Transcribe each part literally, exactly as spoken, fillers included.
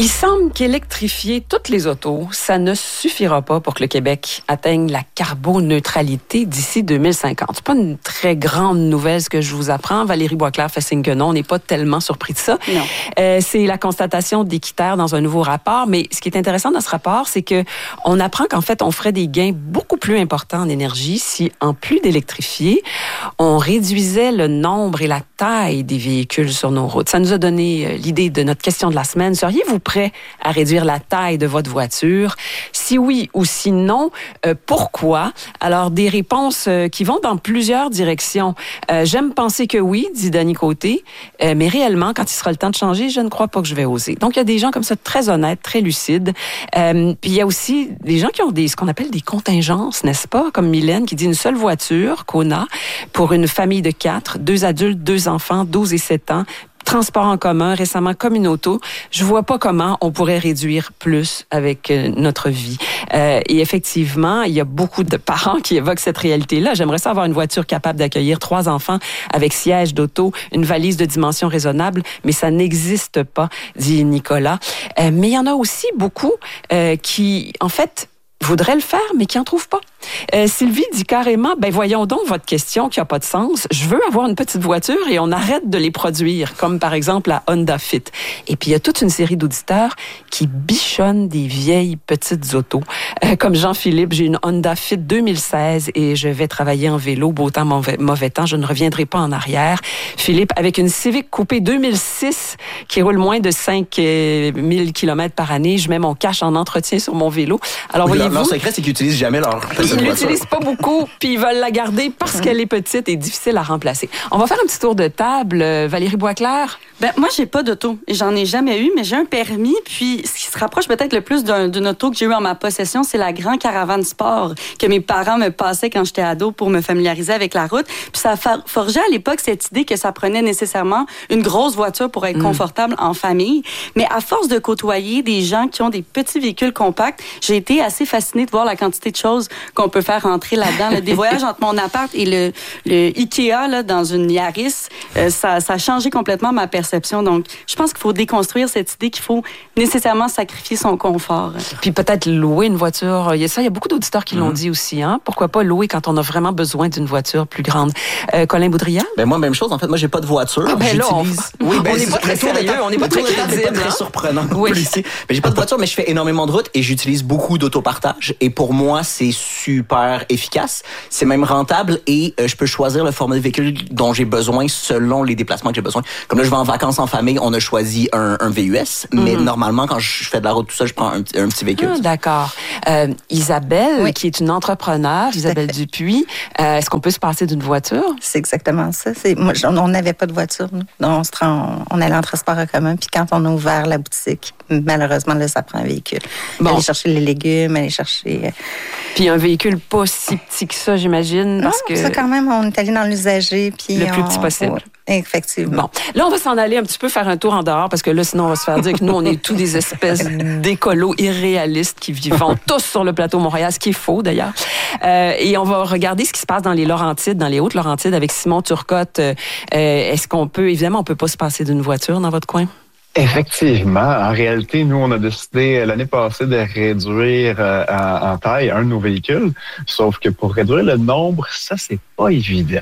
Il semble qu'électrifier toutes les autos, ça ne suffira pas pour que le Québec atteigne la carboneutralité d'ici deux mille cinquante. C'est pas une très grande nouvelle ce que je vous apprends. Valérie Boisclair fait signe que non. On n'est pas tellement surpris de ça. Non. Euh, c'est la constatation d'Équiterre dans un nouveau rapport. Mais ce qui est intéressant dans ce rapport, c'est que on apprend qu'en fait, on ferait des gains beaucoup plus importants en énergie si, en plus d'électrifier, on réduisait le nombre et la taille des véhicules sur nos routes. Ça nous a donné l'idée de notre question de la semaine. Seriez-vous prêt à réduire la taille de votre voiture? Si oui ou si non, euh, pourquoi? Alors, des réponses euh, qui vont dans plusieurs directions. Euh, j'aime penser que oui, dit Dany Côté, euh, mais réellement, quand il sera le temps de changer, je ne crois pas que je vais oser. Donc, il y a des gens comme ça très honnêtes, très lucides. Euh, puis, il y a aussi des gens qui ont des, ce qu'on appelle des contingences, n'est-ce pas? Comme Mylène qui dit une seule voiture qu'on a pour une famille de quatre, deux adultes, deux enfants, douze et sept ans, transport en commun, récemment comme une auto. Je vois pas comment on pourrait réduire plus avec euh, notre vie. Euh, et effectivement, il y a beaucoup de parents qui évoquent cette réalité-là. J'aimerais ça avoir une voiture capable d'accueillir trois enfants avec siège d'auto, une valise de dimension raisonnable, mais ça n'existe pas, dit Nicolas. Euh, mais il y en a aussi beaucoup euh, qui, en fait, voudraient le faire, mais qui n'en trouvent pas. Euh, Sylvie dit carrément, ben voyons donc votre question qui n'a pas de sens. Je veux avoir une petite voiture et on arrête de les produire, comme par exemple la Honda Fit. Et puis il y a toute une série d'auditeurs qui bichonnent des vieilles petites autos. Euh, comme Jean-Philippe, j'ai une Honda Fit deux mille seize et je vais travailler en vélo, beau temps, mauvais, mauvais temps, je ne reviendrai pas en arrière. Philippe, avec une Civic Coupé deux mille six qui roule moins de cinq mille kilomètres par année, je mets mon cash en entretien sur mon vélo. Alors oui, voyez-vous, leur secret, c'est qu'ils n'utilisent jamais leur petite ils voiture. l'utilisent pas beaucoup, puis ils veulent la garder parce qu'elle est petite et difficile à remplacer. On va faire un petit tour de table. Valérie Boisclair? Ben, moi, j'ai pas d'auto. J'en ai jamais eu, mais j'ai un permis. Puis, ce qui se rapproche peut-être le plus d'un, d'une auto que j'ai eu en ma possession, c'est la Grand Caravane Sport que mes parents me passaient quand j'étais ado pour me familiariser avec la route. Puis, ça a forgé à l'époque cette idée que ça prenait nécessairement une grosse voiture pour être mmh. confortable en famille. Mais à force de côtoyer des gens qui ont des petits véhicules compacts, j'ai été assez fascinée de voir la quantité de choses qu'on peut faire rentrer là-dedans. Là, des voyages entre mon appart et le, le Ikea là, dans une Yaris, euh, ça, ça a changé complètement ma perception. Donc, je pense qu'il faut déconstruire cette idée qu'il faut nécessairement sacrifier son confort. Puis peut-être louer une voiture. Il y a ça, il y a beaucoup d'auditeurs qui mmh. l'ont dit aussi. Hein? Pourquoi pas louer quand on a vraiment besoin d'une voiture plus grande? Euh, Colin Boudrial? Ben moi, même chose. En fait, moi, j'ai pas de voiture. Ah ben là, on... oui, ben, on n'est pas très sérieux, on n'est pas très crédible. C'est pas très surprenant. Oui. Mais j'ai pas de voiture, mais je fais énormément de routes et j'utilise beaucoup d'autopartage. Et pour moi, c'est super efficace. C'est même rentable et euh, je peux choisir le format de véhicule dont j'ai besoin selon les déplacements que j'ai besoin. Comme là, je vais en vacances en famille, on a choisi un, un V U S, mm-hmm. mais normalement, quand je fais de la route tout ça, je prends un, un petit véhicule. Ah, d'accord. Euh, Isabelle, oui. qui est une entrepreneure, Isabelle Dupuis, euh, est-ce qu'on peut se passer d'une voiture? C'est exactement ça. C'est, moi, on n'avait pas de voiture, nous. On, se rend, on, on allait en transport en commun, puis quand on a ouvert la boutique, malheureusement, là, ça prend un véhicule. Bon. Aller chercher les légumes, aller chercher... Euh... Puis un véhicule pas si petit que ça, j'imagine, parce non, que... ça, quand même, on est allé dans l'usager, puis... Le plus on, petit possible. On, effectivement. Bon. Là, on va s'en aller un petit peu faire un tour en dehors, parce que là, sinon, on va se faire dire que nous, on est tous des espèces d'écolos irréalistes qui vivent tous sur le plateau Montréal, ce qui est faux, d'ailleurs. Euh, et on va regarder ce qui se passe dans les Laurentides, dans les Hautes-Laurentides, avec Simon Turcotte. Euh, est-ce qu'on peut... Évidemment, on peut pas se passer d'une voiture dans votre coin? Effectivement. En réalité, nous, on a décidé l'année passée de réduire euh, en, en taille un de nos véhicules. Sauf que pour réduire le nombre, ça, c'est pas évident.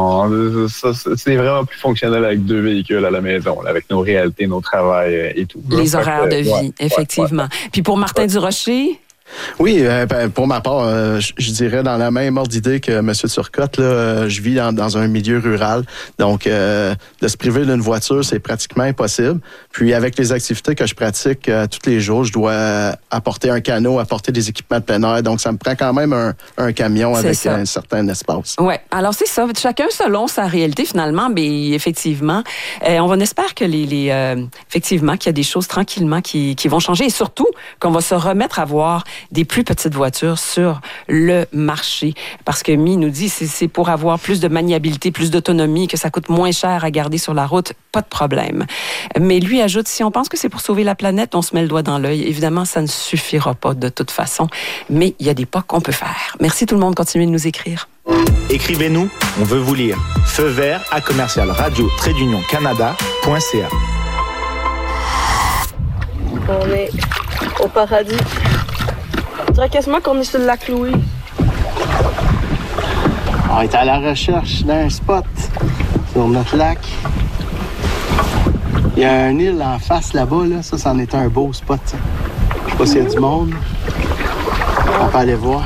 On, ça, c'est vraiment plus fonctionnel avec deux véhicules à la maison, là, avec nos réalités, nos travails et tout. Les là. horaires que, de vie, ouais, effectivement. Ouais, ouais. Puis pour Martin ouais. Durocher... Oui, euh, ben, pour ma part, euh, je, je dirais dans la même ordre d'idée que M. Turcotte, là, euh, je vis dans, dans un milieu rural, donc euh, de se priver d'une voiture, c'est pratiquement impossible. Puis avec les activités que je pratique euh, tous les jours, je dois euh, apporter un canot, apporter des équipements de plein air, donc ça me prend quand même un, un camion c'est avec ça. Un certain espace. Oui, alors c'est ça, chacun selon sa réalité finalement, mais effectivement, euh, on va espérer que les, les euh, effectivement qu'il y a des choses tranquillement qui, qui vont changer et surtout qu'on va se remettre à voir des plus petites voitures sur le marché. Parce que Mi nous dit c'est, c'est pour avoir plus de maniabilité, plus d'autonomie, que ça coûte moins cher à garder sur la route, pas de problème. Mais lui ajoute, si on pense que c'est pour sauver la planète, on se met le doigt dans l'œil. Évidemment, ça ne suffira pas de toute façon, mais il y a des pas qu'on peut faire. Merci tout le monde, continuez de nous écrire. Écrivez-nous, on veut vous lire. Feu vert à commercial radio trait d'union canada point c a. On est au paradis. On dirait quasiment qu'on est sur le lac Louis. On est à la recherche d'un spot sur notre lac. Il y a une île en face là-bas, là. Ça, c'en est un beau spot. Ça. Je sais pas s'il y a du monde. On peut aller voir.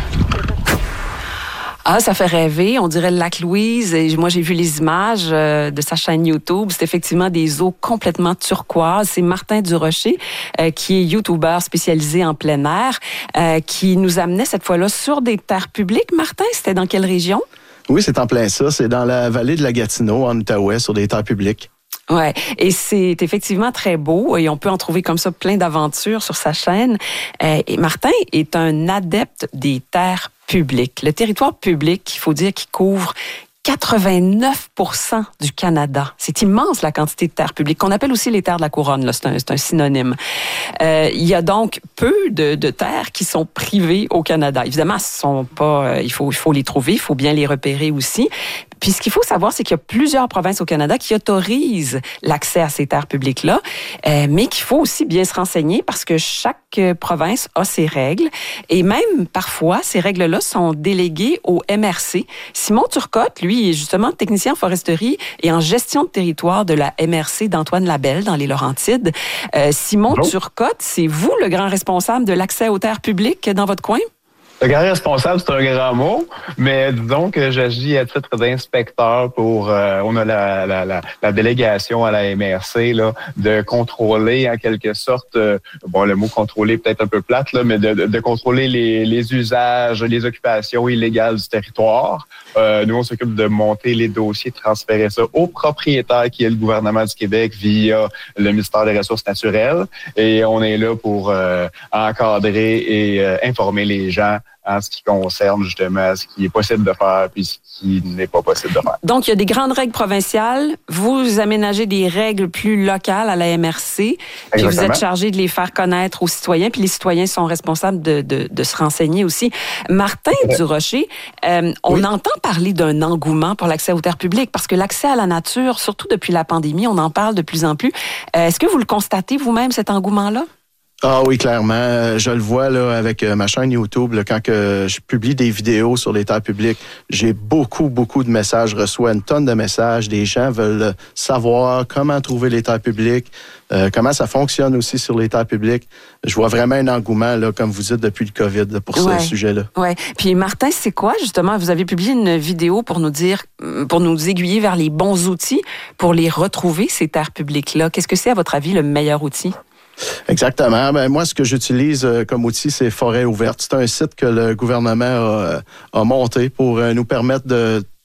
Ah, ça fait rêver. On dirait le lac Louise. Et moi, j'ai vu les images euh, de sa chaîne YouTube. C'est effectivement des eaux complètement turquoises. C'est Martin Durocher, euh, qui est YouTuber spécialisé en plein air, euh, qui nous amenait cette fois-là sur des terres publiques. Martin, c'était dans quelle région? Oui, c'est en plein ça. C'est dans la vallée de la Gatineau, en Outaouais, sur des terres publiques. Ouais, et c'est effectivement très beau et on peut en trouver comme ça plein d'aventures sur sa chaîne. Euh, et Martin est un adepte des terres publiques. Le territoire public, il faut dire qu'il couvre quatre-vingt-neuf pour cent du Canada. C'est immense la quantité de terres publiques, qu'on appelle aussi les terres de la couronne. Là, c'est un, c'est un synonyme. Euh, il y a donc peu de, de terres qui sont privées au Canada. Évidemment, ce sont pas. Euh, il faut, il faut les trouver, il faut bien les repérer aussi. Puis ce qu'il faut savoir, c'est qu'il y a plusieurs provinces au Canada qui autorisent l'accès à ces terres publiques-là, euh, mais qu'il faut aussi bien se renseigner parce que chaque province a ses règles et même parfois, ces règles-là sont déléguées au M R C. Simon Turcotte, lui, est justement technicien en foresterie et en gestion de territoire de la M R C d'Antoine Labelle dans les Laurentides. Euh, Simon Bonjour. Turcotte, c'est vous le grand responsable de l'accès aux terres publiques dans votre coin? Le grand responsable, c'est un grand mot, mais disons que j'agis à titre d'inspecteur pour, euh, on a la, la, la, la délégation à la M R C là, de contrôler en quelque sorte, euh, bon le mot contrôler peut-être un peu plate, là, mais de, de, de contrôler les, les usages, les occupations illégales du territoire. Euh, nous, on s'occupe de monter les dossiers, de transférer ça au propriétaire qui est le gouvernement du Québec via le ministère des Ressources naturelles. Et on est là pour euh, encadrer et euh, informer les gens en ce qui concerne justement ce qui est possible de faire puis ce qui n'est pas possible de faire. Donc, il y a des grandes règles provinciales. Vous aménagez des règles plus locales à la M R C. Puis vous êtes chargé de les faire connaître aux citoyens. Puis les citoyens sont responsables de, de, de se renseigner aussi. Martin Durocher, euh, on oui. entend parler d'un engouement pour l'accès aux terres publiques parce que l'accès à la nature, surtout depuis la pandémie, on en parle de plus en plus. Euh, est-ce que vous le constatez vous-même, cet engouement-là? Ah oui, clairement. Je le vois là avec ma chaîne YouTube, là, quand que je publie des vidéos sur les terres publiques, j'ai beaucoup, beaucoup de messages, je reçois une tonne de messages. Des gens veulent savoir comment trouver les terres publiques, euh, comment ça fonctionne aussi sur les terres publiques. Je vois vraiment un engouement, là, comme vous dites, depuis le COVID, là, pour ouais. ce sujet-là. Oui. Puis Martin, c'est quoi, justement? Vous avez publié une vidéo pour nous dire, pour nous aiguiller vers les bons outils pour les retrouver, ces terres publiques-là. Qu'est-ce que c'est, à votre avis, le meilleur outil? Exactement. Ben, moi, ce que j'utilise euh, comme outil, c'est Forêt ouverte. C'est un site que le gouvernement a, a monté pour euh, nous permettre de